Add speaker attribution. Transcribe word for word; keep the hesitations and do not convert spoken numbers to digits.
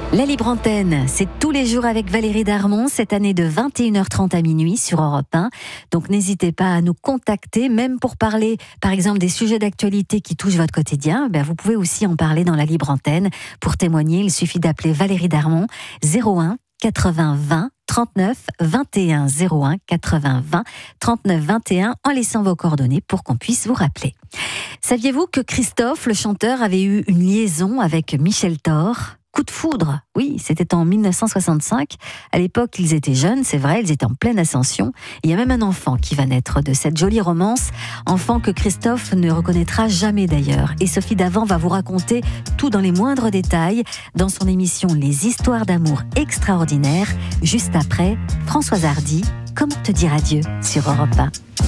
Speaker 1: La Libre Antenne, c'est tous les jours avec Valérie Darmon, cette année de vingt et une heures trente à minuit sur Europe un. Donc n'hésitez pas à nous contacter, même pour parler, par exemple, des sujets d'actualité qui touchent votre quotidien. Ben, vous pouvez aussi en parler dans la Libre Antenne. Pour témoigner, il suffit d'appeler Valérie Darmon, zéro un quatre-vingts vingt trente-neuf vingt et un, zéro un quatre-vingts vingt trente-neuf vingt et un, en laissant vos coordonnées pour qu'on puisse vous rappeler. Saviez-vous que Christophe, le chanteur, avait eu une liaison avec Michel Thor ? Coup de foudre, oui, c'était en mille neuf cent soixante-cinq. À l'époque, ils étaient jeunes, c'est vrai, ils étaient en pleine ascension. Il y a même un enfant qui va naître de cette jolie romance, enfant que Christophe ne reconnaîtra jamais d'ailleurs. Et Sophie Davant va vous raconter tout dans les moindres détails dans son émission Les histoires d'amour extraordinaires, juste après Françoise Hardy, Comment te dire adieu sur Europe un.